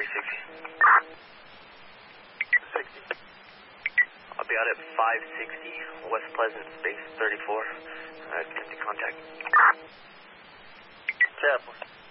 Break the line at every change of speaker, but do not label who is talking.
360.
60.
I'll be out at 560 West Pleasant, base 34. Attempting contact.
Chapel.